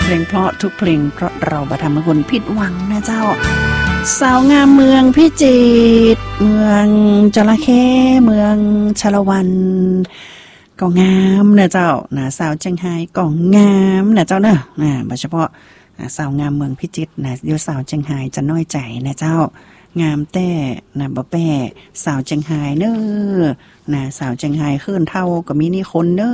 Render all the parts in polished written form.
เพลงเพราะทุกเพลงเพราะเราบ่ทำให้คนผิดหวังนะเจ้าสาวงามเมืองพิจิตรเมืองจระเข้เมืองชาละวันก็งามนะเจ้านะสาวเชียงไฮ้ก็งามนะเจ้าเนอะโดยเฉพาะสาวงามเมืองพิจิตรนะอยู่สาวเชียงไฮ้จะน้อยใจนะเจ้างามแต่นะบ่แป้สาวเชียงไฮ้เน้อนะสาวเชียงไฮ้ขึ้นเท่าก็มีนี่คนเน้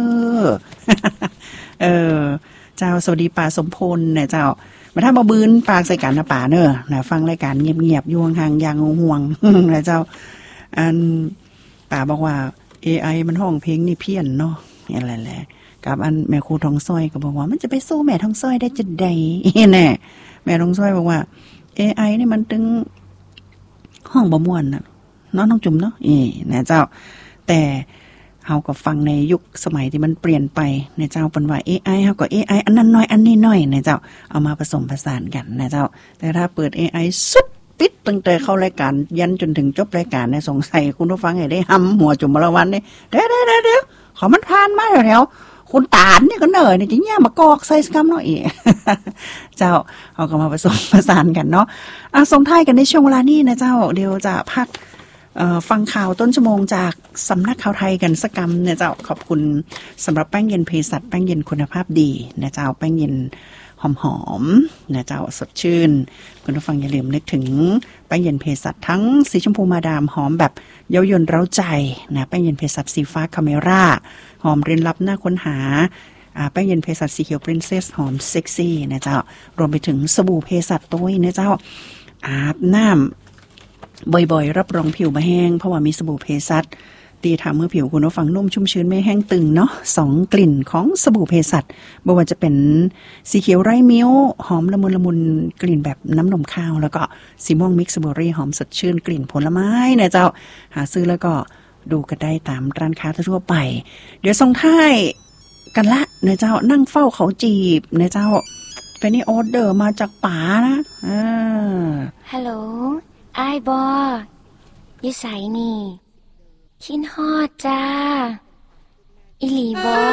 อเจ้าสวัสดีป่าสมพลนะเจ้ามาถ้ามาบืนปากใส่กันนะป่าเนอะนะฟังรายการเงียบๆอยู่ห่างๆอย่างห่วงๆนะเจ้าอันป่าบอกว่า AI มันห้องเพลงนี่เพี้ยนเนาะอะไรแหละกับอันแม่ครูทองซ้อยก็บอกว่ามันจะไปสู้แม่ทองซ้อยได้จะใดแน่แม่ทองซ้อยบอกว่า AI นี่มันตึงห้องบ่ม่วนน่ะเนาะน้องจุ๋มเนาะนะเจ้าแต่เฮาก็ฟังในยุคสมัยที่มันเปลี่ยนไปนะเจ้าเปิ้นว่า AI เฮาก็ AI อันนั้นน้อยอันนี้น้อยนะเจ้าเอามาผสมผสานกันนะเจ้าแต่ถ้าเปิด AI สุดปิดตั้งแต่เข้ารายการยันจนถึงจบรายการเนี่ยสงสัยคุณผู้ฟังให้ได้ห้ำหัวจุ่มมะละวันนี่เดี๋ยวขอมันผ่านมาแล้วคุณตาลนี่ก็เหนื่อยนี่จะแย่มากอกใส่คำเนาะอีเจ้าเอาก็มาผสมผสานกันเนาะส่งท้ายกันในช่วงเวลานี้นะเจ้าเดี๋ยวจะพักฟังข่าวต้นชั่วโมงจากสำนักข่าวไทยกันสักกำเนี่ยเจ้าขอบคุณสำหรับแป้งเย็นเภสัชแป้งเย็นคุณภาพดีนะเจ้าแป้งเย็นหอมๆนะเจ้าสดชื่นคุณผู้ฟังอย่าลืมนึกถึงแป้งเย็นเภสัชทั้งสีชมพูมาดามหอมแบบเย้ายวนเร้าใจนะแป้งเย็นเภสัชสีฟ้าคาเมร่าหอมเร้นลับหน้าค้นหาแป้งเย็นเภสัชสีเขียวปรินเซสหอมเซ็กซี่นะเจ้ารวมไปถึงสบู่เภสัชตัวนะเจ้าอาบน้ำบ่อยๆรับรองผิวไม่แห้งเพราะว่ามีสบู่เภสัชตีทำเมื่อผิวคุณผู้ฟังนุ่มชุ่มชื้นไม่แห้งตึงเนาะ2กลิ่นของสบู่เภสัชบ่ว่าจะเป็นสีเขียวไร้มิ้วหอมละมุนกลิ่นแบบน้ำนมข้าวแล้วก็สีม่วงมิกซ์เบอร์รี่หอมสดชื่นกลิ่นผลไม้นะเจ้าหาซื้อแล้วก็ดูกันได้ตามร้านค้าทั่วไปเดี๋ยวส่งท้ายกันละนะเจ้านั่งเฝ้าเขาจีบนะเจ้าเป็นนี่ออเดอร์มาจากป๋านะฮัลโหลไอ้บออยู่ไสนี่คิดฮอดจ้าอิหลีบอ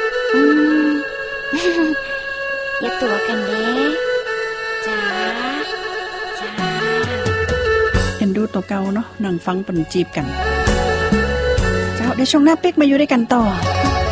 อย่าตัวกันเด้จ้าเห็นดูตัวเก่าเนาะนั่งฟังปันจีบกันเจ้าเดี๋ยวช่วงหน้าปิ๊กมาอยู่ด้วยกันต่อ